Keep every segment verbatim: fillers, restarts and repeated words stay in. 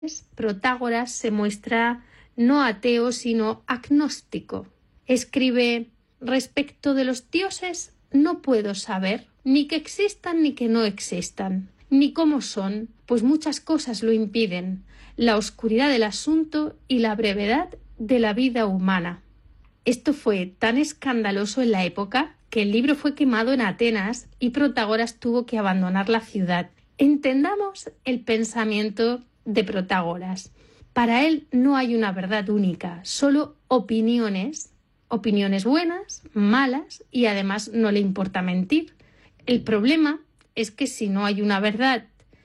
Protágoras se muestra no ateo, sino agnóstico. Escribe: respecto de los dioses no puedo saber ni que existan ni que no existan, ni cómo son, pues muchas cosas lo impiden, la oscuridad del asunto y la brevedad de la vida humana. Esto fue tan escandaloso en la época que el libro fue quemado en Atenas y Protágoras tuvo que abandonar la ciudad. Entendamos el pensamiento de Protágoras. Para él no hay una verdad única, solo opiniones, opiniones buenas, malas, y además no le importa mentir. El problema es que si no hay una verdad,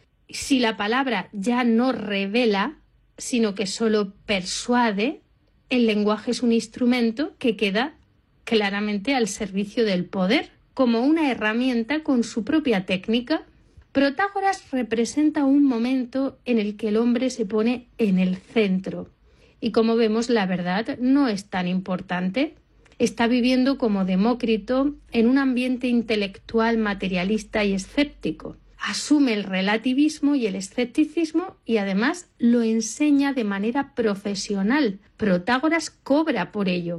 si la palabra ya no revela, sino que solo persuade, el lenguaje es un instrumento que queda claramente al servicio del poder, como una herramienta con su propia técnica. Protágoras representa un momento en el que el hombre se pone en el centro. Y como vemos, la verdad no es tan importante. Está viviendo como Demócrito en un ambiente intelectual materialista y escéptico. Asume el relativismo y el escepticismo y además lo enseña de manera profesional. Protágoras cobra por ello.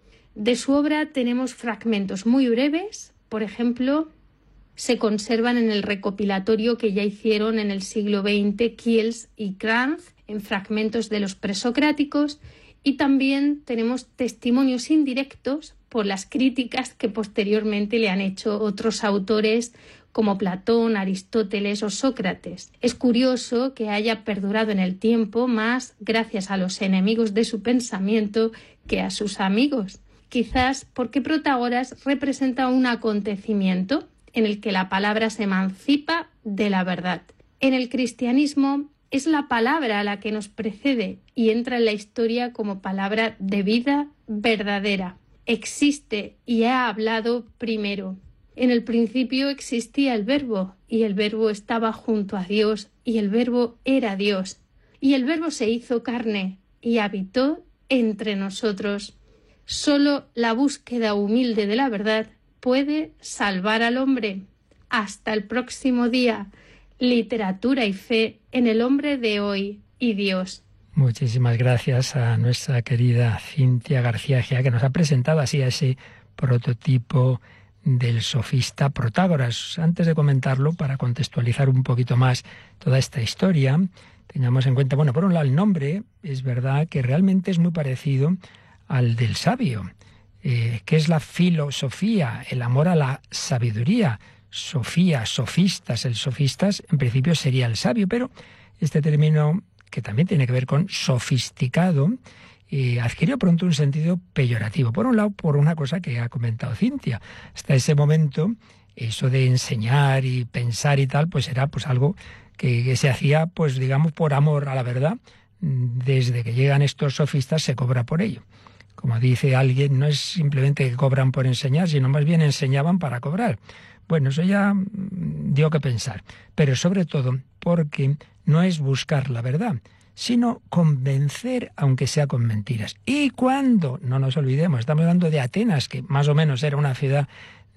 De su obra tenemos fragmentos muy breves, por ejemplo, se conservan en el recopilatorio que ya hicieron en el siglo veinte Kiels y Kranz, en fragmentos de los presocráticos, y también tenemos testimonios indirectos por las críticas que posteriormente le han hecho otros autores como Platón, Aristóteles o Sócrates. Es curioso que haya perdurado en el tiempo más gracias a los enemigos de su pensamiento que a sus amigos. Quizás porque Protágoras representa un acontecimiento en el que la palabra se emancipa de la verdad. En el cristianismo es la palabra la que nos precede y entra en la historia como palabra de vida verdadera. Existe y ha hablado primero. En el principio existía el Verbo, y el Verbo estaba junto a Dios, y el Verbo era Dios. Y el Verbo se hizo carne y habitó entre nosotros. Solo la búsqueda humilde de la verdad puede salvar al hombre. Hasta el próximo día. Literatura y fe en el hombre de hoy y Dios. Muchísimas gracias a nuestra querida Cintia García Egea, que nos ha presentado así a ese prototipo del sofista Protágoras. Antes de comentarlo, para contextualizar un poquito más toda esta historia, tengamos en cuenta, bueno, por un lado el nombre, es verdad que realmente es muy parecido al del sabio, eh, que es la filosofía, el amor a la sabiduría. Sofía, sofistas, el sofistas en principio sería el sabio, pero este término, que también tiene que ver con sofisticado, eh, adquirió pronto un sentido peyorativo. Por un lado, por una cosa que ha comentado Cintia. Hasta ese momento, eso de enseñar y pensar y tal, pues era pues algo que, que se hacía, pues digamos, por amor a la verdad. Desde que llegan estos sofistas se cobra por ello. Como dice alguien, no es simplemente que cobran por enseñar, sino más bien enseñaban para cobrar. Bueno, eso ya dio que pensar, pero sobre todo porque no es buscar la verdad, sino convencer, aunque sea con mentiras. Y cuando, no nos olvidemos, estamos hablando de Atenas, que más o menos era una ciudad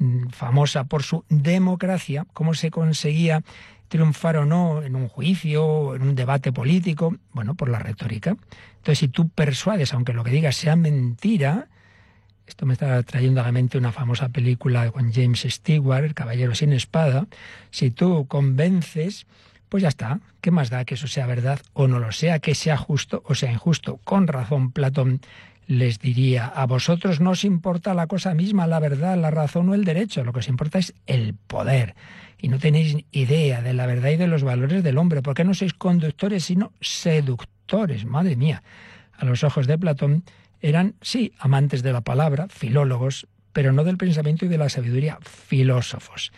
famosa por su democracia, cómo se conseguía triunfar o no en un juicio o en un debate político, bueno, por la retórica. Entonces, si tú persuades, aunque lo que digas sea mentira. Esto me está trayendo a la mente una famosa película con James Stewart, El caballero sin espada. Si tú convences, pues ya está. ¿Qué más da que eso sea verdad o no lo sea, que sea justo o sea injusto? Con razón, Platón les diría: a vosotros no os importa la cosa misma, la verdad, la razón o el derecho. Lo que os importa es el poder. Y no tenéis idea de la verdad y de los valores del hombre. ¿Por qué no sois conductores, sino seductores? Madre mía. A los ojos de Platón, eran, sí, amantes de la palabra, filólogos, pero no del pensamiento y de la sabiduría, filósofos.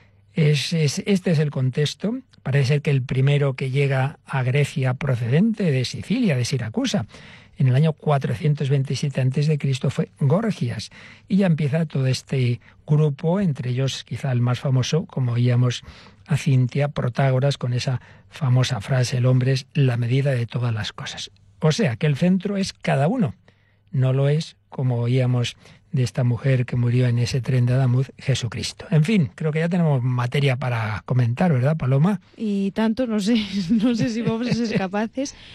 Es, es, este es el contexto. Parece ser que el primero que llega a Grecia procedente de Sicilia, de Siracusa, en el año cuatrocientos veintisiete antes de Cristo fue Gorgias. Y ya empieza todo este grupo, entre ellos quizá el más famoso, como oíamos a Cintia, Protágoras, con esa famosa frase: el hombre es la medida de todas las cosas. O sea, que el centro es cada uno. No lo es, como oíamos de esta mujer que murió en ese tren de Adamuz, Jesucristo. En fin, creo que ya tenemos materia para comentar, ¿verdad, Paloma? Y tanto, no sé, no sé si vamos a ser capaces.